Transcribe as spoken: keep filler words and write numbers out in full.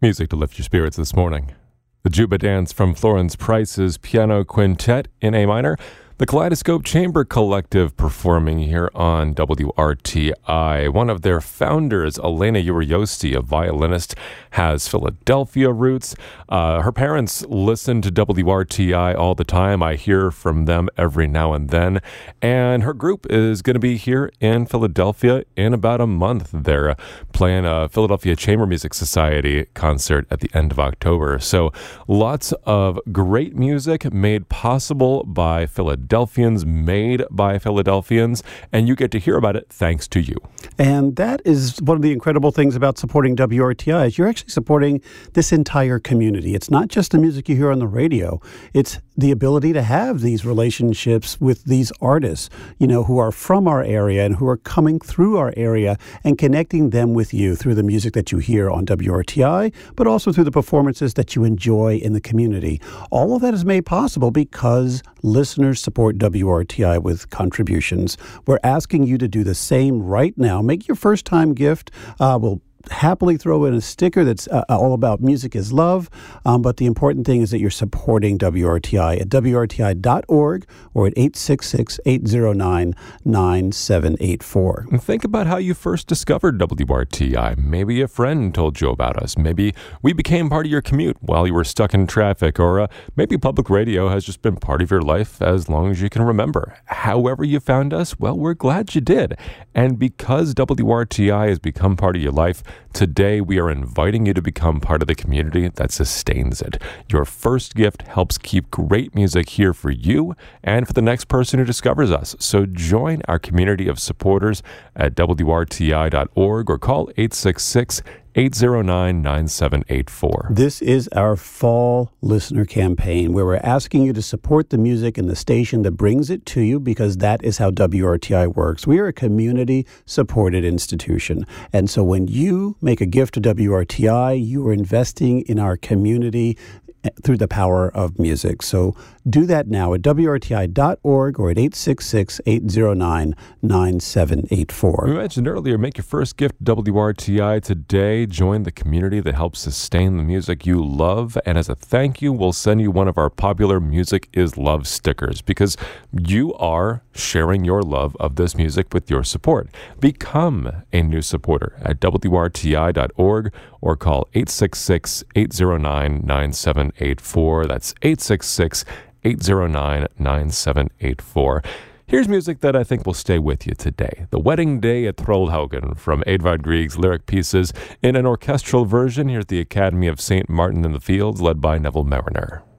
Music to lift your spirits this morning. The Juba Dance from Florence Price's Piano Quintet in A minor. The Kaleidoscope Chamber Collective performing here on W R T I. One of their founders, Elena Uriosti, a violinist, has Philadelphia roots. Uh, her parents listen to W R T I all the time. I hear from them every now and then. And her group is going to be here in Philadelphia in about a month. They're uh, playing a Philadelphia Chamber Music Society concert at the end of October. So lots of great music made possible by Philadelphia. Philadelphians, made by Philadelphians, and you get to hear about it thanks to you. And that is one of the incredible things about supporting W R T I is you're actually supporting this entire community. It's not just the music you hear on the radio. It's the ability to have these relationships with these artists, you know, who are from our area and who are coming through our area and connecting them with you through the music that you hear on W R T I, but also through the performances that you enjoy in the community. All of that is made possible because listeners support W R T I with contributions. We're asking you to do the same right now. Make your first-time gift. Uh, we'll happily throw in a sticker that's uh, all about music is love, um, but the important thing is that you're supporting W R T I at W R T I dot org or at eight six six, eight zero nine, nine seven eight four. And think about how you first discovered W R T I. Maybe a friend told you about us. Maybe we became part of your commute while you were stuck in traffic, or uh, maybe public radio has just been part of your life as long as you can remember. However you found us, well, we're glad you did. And because W R T I has become part of your life, today we are inviting you to become part of the community that sustains it. Your first gift helps keep great music here for you and for the next person who discovers us. So join our community of supporters at W R T I dot org or call eight six six, eight zero nine, nine seven eight four. This is our fall listener campaign where we're asking you to support the music and the station that brings it to you, because that is how W R T I works. We are a community-supported institution. And so when you make a gift to W R T I, you are investing in our community through the power of music. So do that now at W R T I dot org or at eight six six, eight zero nine, nine seven eight four. We mentioned earlier, make your first gift to W R T I today. Join the community that helps sustain the music you love. And as a thank you, we'll send you one of our popular Music is Love stickers, because you are sharing your love of this music with your support. Become a new supporter at W R T I dot org or call eight six six, eight zero nine, nine seven eight four. That's eight six six, eight zero nine, nine seven eight four. Here's music that I think will stay with you today. The Wedding Day at Trollhaugen from Edvard Grieg's lyric pieces in an orchestral version here at the Academy of Saint Martin in the Fields, led by Neville Mariner.